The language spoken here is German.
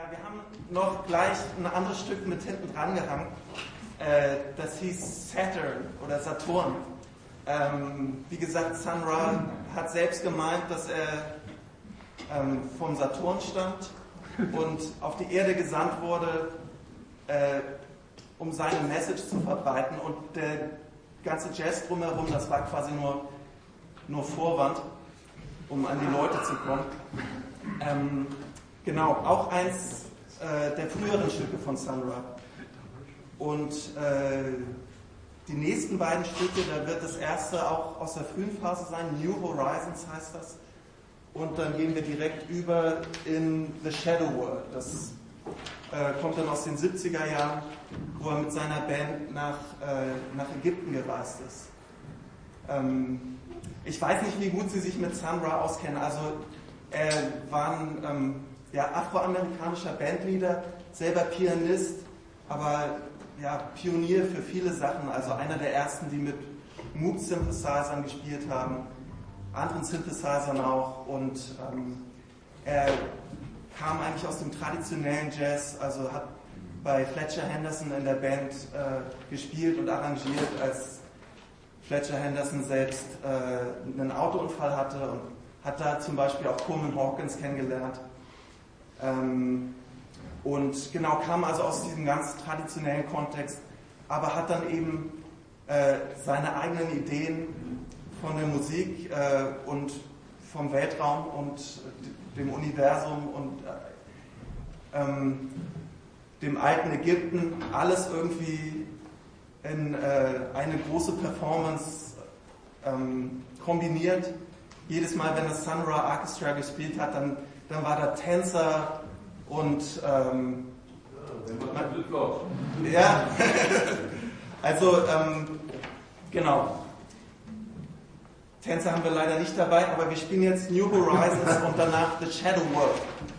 wir haben noch gleich ein anderes Stück mit hinten dran gehangen. Das hieß Saturn oder Saturn. Wie gesagt, Sun Ra hat selbst gemeint, dass er vom Saturn stammt und auf die Erde gesandt wurde, um seine Message zu verbreiten. Und der ganze Jazz drumherum, das war quasi nur Vorwand, um an die Leute zu kommen. Genau, auch eins der früheren Stücke von Sun Ra. Und die nächsten beiden Stücke, da wird das erste auch aus der frühen Phase sein, New Horizons heißt das. Und dann gehen wir direkt über in The Shadow World. Das kommt dann aus den 70er Jahren, wo er mit seiner Band nach Ägypten gereist ist. Ich weiß nicht, wie gut Sie sich mit Sun Ra auskennen. Also er war ein afroamerikanischer Bandleader, selber Pianist, aber ja, Pionier für viele Sachen. Also einer der ersten, die mit Moog-Synthesizern gespielt haben, anderen Synthesizern auch. Und er kam eigentlich aus dem traditionellen Jazz, also hat bei Fletcher Henderson in der Band gespielt und arrangiert, als Fletcher Henderson selbst einen Autounfall hatte und hat da zum Beispiel auch Coleman Hawkins kennengelernt. Und genau, kam also aus diesem ganz traditionellen Kontext, aber hat dann eben seine eigenen Ideen von der Musik und vom Weltraum und dem Universum und dem alten Ägypten, alles irgendwie in eine große Performance kombiniert. Jedes Mal, wenn das Sun Ra Orchestra gespielt hat, dann war da Tänzer und ja, also genau. Tänzer haben wir leider nicht dabei, aber wir spielen jetzt New Horizons und danach The Shadow World.